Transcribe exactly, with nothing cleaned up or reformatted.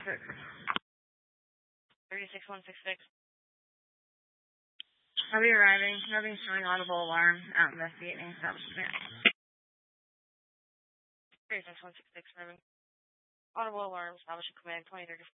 six. thirty-six one six six. I'll be arriving. Nothing showing audible alarm. Out investigating establishment. thirty-six one six six, arriving. Audible alarm, establishment command twenty thirty-four.